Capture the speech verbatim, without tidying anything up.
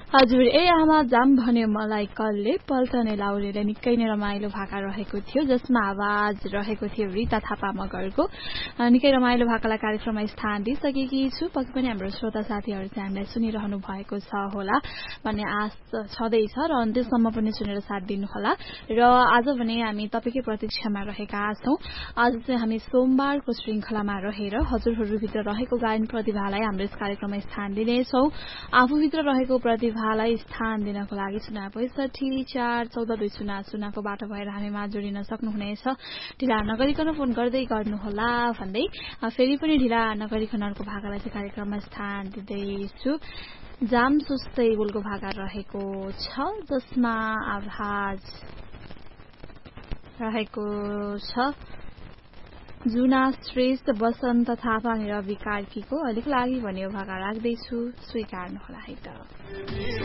हजुर ए आमा जाम भन्यो मलाई कलले पल्टने लाउरेले निकै नै रमाइलो भाका रहेको थियो जसमा आवाज रहेको थियो रिता थापा मगरको निकै रमाइलो भाकालाई कार्यक्रममा स्थान दिइसकेकी छु पक्कै पनि हाम्रो श्रोता साथीहरू चाहिँ हामीलाई सुनिरहनु भएको छ होला भन्ने आश छँदैछ र अन्त्यसम्म पनि सुनेर साथ दिनुहोला र आज भने हामी तपाईकै प्रतीक्षामा रहेका छौं आज चाहिँ हामी सोमबारको श्रृंखलामा रहेर हजुरहरूभित्र रहेको गायन प्रतिभालाई हाम्रो यस कार्यक्रममा स्थान दिनेछौं आफूभित्र रहेको प्रतिभालाई स्थान दिनको लागि शून्य पैंसठी चार चौध दुई शून्य शून्यको बाटो भएर हामीमा जोडिन सक्नुहुनेछ ढिला नगरिकन फोन गर्दै गर्नुहोला भन्दै फेरि पनि ढिला नगरिकन अर्को भागालाई चाहिँ कार्यक्रममा स्थान दिँदैछु जाम सुस्तै बोलको भागा रहेको छ जसमा आवाज रहेको छ जुना श्रेष्ठ बसन्त थापा र विकार्कीको अहिलेको लागि भन्ने भागा राख्दैछु स्वीकार्नुहोला है त